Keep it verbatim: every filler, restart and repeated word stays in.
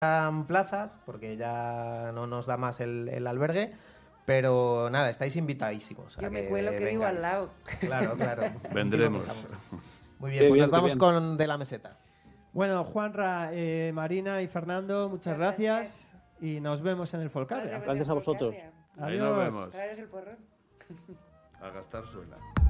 quedan plazas, porque ya no nos da más el, el albergue. Pero nada, estáis invitadísimos. Yo a me que cuelo que vivo vengáis. al lado. Claro, claro. Vendremos. Muy bien, Qué pues bien, nos qué vamos bien. con De la Meseta. Bueno, Juanra, eh, Marina y Fernando, muchas gracias. Y nos vemos en el Folcabria. Gracias a vosotros. Ahí nos Adiós. vemos. Traeros el porrón. A gastar suela.